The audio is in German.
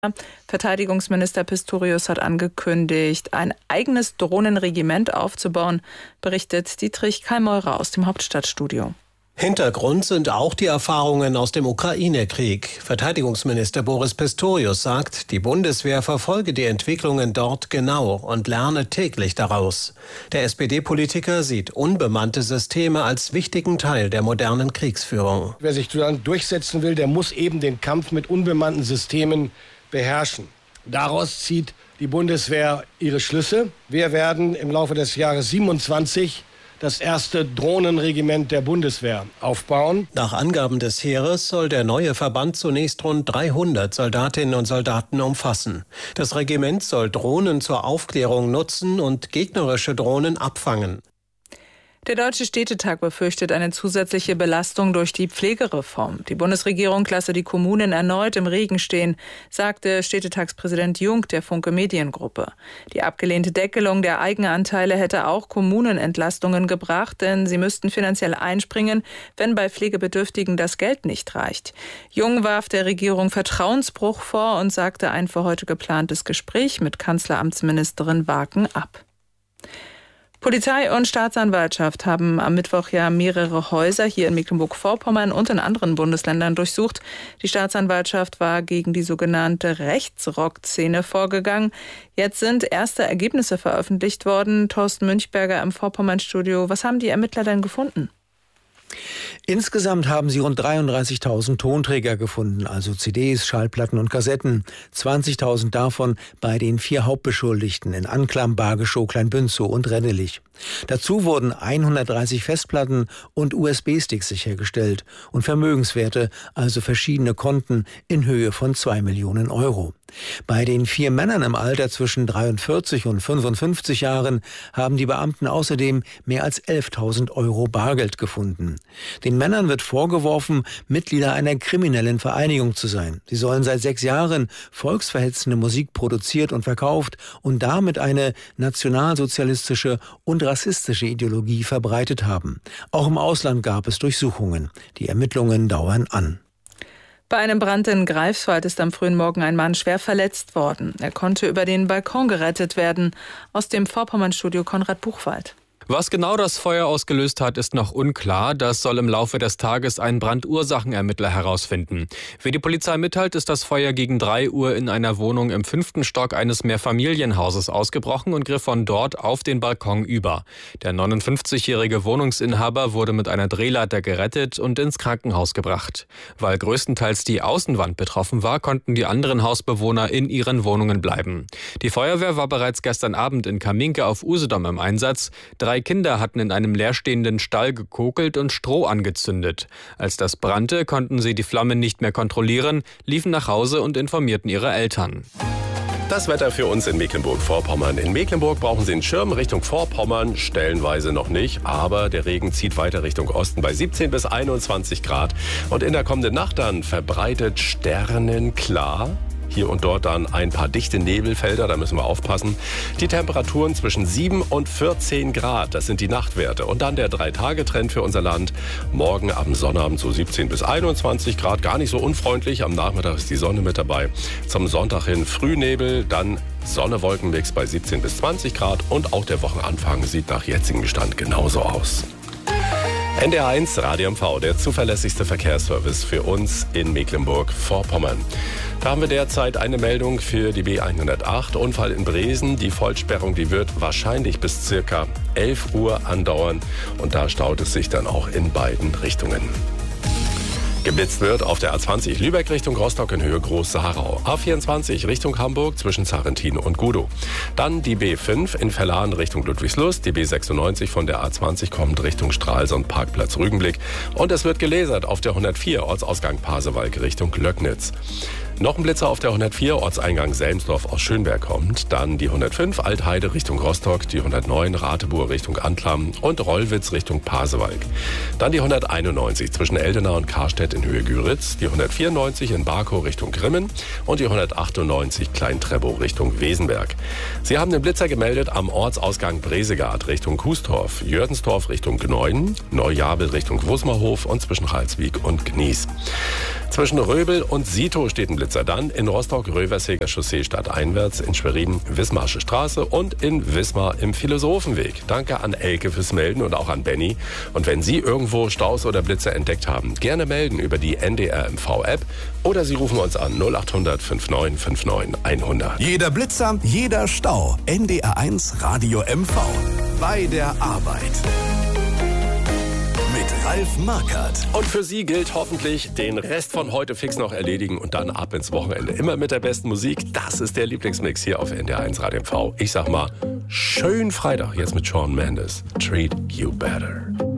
Verteidigungsminister Pistorius hat angekündigt, ein eigenes Drohnenregiment aufzubauen, berichtet Dietrich Kallmeurer aus dem Hauptstadtstudio. Hintergrund sind auch die Erfahrungen aus dem Ukraine-Krieg. Verteidigungsminister Boris Pistorius sagt, die Bundeswehr verfolge die Entwicklungen dort genau und lerne täglich daraus. Der SPD-Politiker sieht unbemannte Systeme als wichtigen Teil der modernen Kriegsführung. Wer sich dann durchsetzen will, der muss eben den Kampf mit unbemannten Systemen beherrschen. Daraus zieht die Bundeswehr ihre Schlüsse. Wir werden im Laufe des Jahres 27 das erste Drohnenregiment der Bundeswehr aufbauen. Nach Angaben des Heeres soll der neue Verband zunächst rund 300 Soldatinnen und Soldaten umfassen. Das Regiment soll Drohnen zur Aufklärung nutzen und gegnerische Drohnen abfangen. Der Deutsche Städtetag befürchtet eine zusätzliche Belastung durch die Pflegereform. Die Bundesregierung lasse die Kommunen erneut im Regen stehen, sagte Städtetagspräsident Jung der Funke Mediengruppe. Die abgelehnte Deckelung der Eigenanteile hätte auch Kommunen Entlastungen gebracht, denn sie müssten finanziell einspringen, wenn bei Pflegebedürftigen das Geld nicht reicht. Jung warf der Regierung Vertrauensbruch vor und sagte ein für heute geplantes Gespräch mit Kanzleramtsministerin Waken ab. Polizei und Staatsanwaltschaft haben am Mittwoch ja mehrere Häuser hier in Mecklenburg-Vorpommern und in anderen Bundesländern durchsucht. Die Staatsanwaltschaft war gegen die sogenannte Rechtsrock-Szene vorgegangen. Jetzt sind erste Ergebnisse veröffentlicht worden. Thorsten Münchberger im Vorpommern-Studio. Was haben die Ermittler denn gefunden? Insgesamt haben sie rund 33.000 Tonträger gefunden, also CDs, Schallplatten und Kassetten. 20.000 davon bei den 4 Hauptbeschuldigten in Anklam, Bargeschow, Kleinbünzow und Reddelich. Dazu wurden 130 Festplatten und USB-Sticks sichergestellt und Vermögenswerte, also verschiedene Konten in Höhe von 2 Millionen Euro. Bei den 4 Männern im Alter zwischen 43 und 55 Jahren haben die Beamten außerdem mehr als 11.000 Euro Bargeld gefunden. Den Männern wird vorgeworfen, Mitglieder einer kriminellen Vereinigung zu sein. Sie sollen seit 6 Jahren volksverhetzende Musik produziert und verkauft und damit eine nationalsozialistische und rassistische Ideologie verbreitet haben. Auch im Ausland gab es Durchsuchungen. Die Ermittlungen dauern an. Bei einem Brand in Greifswald ist am frühen Morgen ein Mann schwer verletzt worden. Er konnte über den Balkon gerettet werden. Aus dem Vorpommern-Studio Konrad Buchwald. Was genau das Feuer ausgelöst hat, ist noch unklar. Das soll im Laufe des Tages ein Brandursachenermittler herausfinden. Wie die Polizei mitteilt, ist das Feuer gegen 3 Uhr in einer Wohnung im 5. Stock eines Mehrfamilienhauses ausgebrochen und griff von dort auf den Balkon über. Der 59-jährige Wohnungsinhaber wurde mit einer Drehleiter gerettet und ins Krankenhaus gebracht. Weil größtenteils die Außenwand betroffen war, konnten die anderen Hausbewohner in ihren Wohnungen bleiben. Die Feuerwehr war bereits gestern Abend in Kaminke auf Usedom im Einsatz. 3 Kinder hatten in einem leerstehenden Stall gekokelt und Stroh angezündet. Als das brannte, konnten sie die Flammen nicht mehr kontrollieren, liefen nach Hause und informierten ihre Eltern. Das Wetter für uns in Mecklenburg-Vorpommern. In Mecklenburg brauchen Sie einen Schirm Richtung Vorpommern, stellenweise noch nicht, aber der Regen zieht weiter Richtung Osten bei 17 bis 21 Grad. Und in der kommenden Nacht dann verbreitet sternenklar. Hier und dort dann ein paar dichte Nebelfelder, da müssen wir aufpassen. Die Temperaturen zwischen 7 und 14 Grad, das sind die Nachtwerte. Und dann der 3-Tage-Trend für unser Land. Morgen am Sonnabend so 17 bis 21 Grad, gar nicht so unfreundlich. Am Nachmittag ist die Sonne mit dabei. Zum Sonntag hin Frühnebel, dann Sonne-Wolkenmix bei 17 bis 20 Grad. Und auch der Wochenanfang sieht nach jetzigem Stand genauso aus. NDR1 Radio MV, der zuverlässigste Verkehrsservice für uns in Mecklenburg-Vorpommern. Da haben wir derzeit eine Meldung für die B108, Unfall in Bresen. Die Vollsperrung, die wird wahrscheinlich bis circa 11 Uhr andauern und da staut es sich dann auch in beiden Richtungen. Geblitzt wird auf der A20 Lübeck Richtung Rostock in Höhe Groß-Saarau. A24 Richtung Hamburg zwischen Sarrentin und Gudow. Dann die B5 in Verlahen Richtung Ludwigslust. Die B96 von der A20 kommt Richtung Stralsund Parkplatz Rügenblick. Und es wird gelasert auf der 104 Ortsausgang Pasewalk Richtung Löcknitz. Noch ein Blitzer auf der 104 Ortseingang Selmsdorf aus Schönberg kommt. Dann die 105 Altheide Richtung Rostock, die 109 Rateburg Richtung Anklam und Rollwitz Richtung Pasewalk. Dann die 191 zwischen Eldena und Karstedt in Höhe Güritz, die 194 in Barkow Richtung Grimmen und die 198 Klein-Treppow Richtung Wesenberg. Sie haben den Blitzer gemeldet am Ortsausgang Bresegard Richtung Kuestorf, Jördensdorf Richtung Gneuden, Neujabel Richtung Wusmerhof und zwischen Ralswiek und Gnies. Zwischen Röbel und Sito steht ein Blitzer Blitzer. Dann in Rostock Röverseger Chaussee stadteinwärts, in Schwerin Wismarsche Straße und in Wismar im Philosophenweg. Danke an Elke fürs Melden und auch an Benny. Und wenn Sie irgendwo Staus oder Blitzer entdeckt haben, gerne melden über die NDR MV-App oder Sie rufen uns an 0800 59 59 100. Jeder Blitzer, jeder Stau. NDR1 Radio MV. Bei der Arbeit. Mit Ralf Markert. Und für Sie gilt hoffentlich, den Rest von heute fix noch erledigen und dann ab ins Wochenende. Immer mit der besten Musik. Das ist der Lieblingsmix hier auf NDR1 Radio MV. Ich sag mal, schönen Freitag jetzt mit Shawn Mendes. Treat You Better.